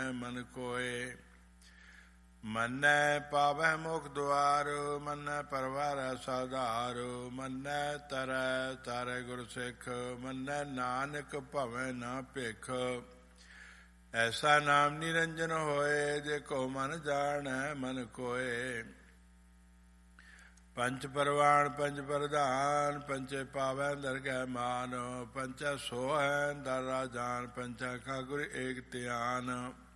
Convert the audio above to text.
ਮਨ ਕੋਏ। ਮੰਨੈ ਪਾਵੈ ਮੁਖ ਦੁਆਰ, ਮੰਨੈ ਪਰਵਾਰੈ ਸਾਧਾਰ, ਮੰਨੈ ਤਰੈ ਤਾਰੈ ਗੁਰ ਸਿੱਖ, ਮੰਨੈ ਨਾਨਕ ਭਵੈ ਨਾ ਭਿਖ। ਐਸਾ ਨਾਮ ਨਿਰੰਜਨ ਹੋਏ, ਜੇ ਕੋ ਮਨ ਜਾਣੈ ਮਨ ਕੋਏ। ਪੰਚ ਪਰਵਾਣ ਪੰਚ ਪ੍ਰਧਾਨ, ਪੰਚੇ ਪਾਵੈ ਦਰਗਹਿ ਮਾਨ, ਪੰਚਾ ਸੋਹੈ ਦਰ ਰਾਜਾਨ, ਪੰਚਾ ਕਾ ਗੁਰ ਏਕ ਧਿਆਨ।